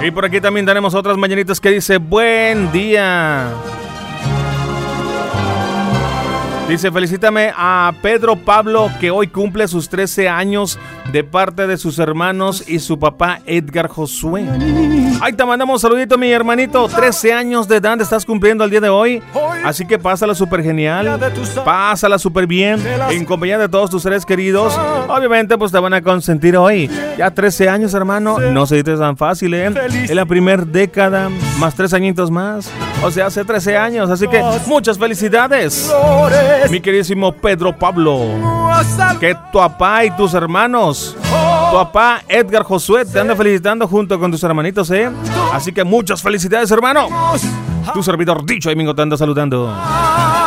Y por aquí también tenemos otras mañanitas que dice buen día. Dice, felicítame a Pedro Pablo, que hoy cumple sus 13 años de parte de sus hermanos y su papá Edgar Josué. Ahí te mandamos un saludito, mi hermanito. 13 años de edad estás cumpliendo el día de hoy. Así que pásala súper genial. Pásala súper bien. En compañía de todos tus seres queridos. Obviamente, pues te van a consentir hoy. Ya 13 años, hermano. No se dice tan fácil, ¿eh? En la primera década, más 3 añitos más. O sea, hace 13 años. Así que muchas felicidades, mi queridísimo Pedro Pablo. Que tu papá y tus hermanos, tu papá Edgar Josué, te anda felicitando junto con tus hermanitos, ¿eh? Así que muchas felicidades, hermano. Tu servidor Dicho Domingo te anda saludando.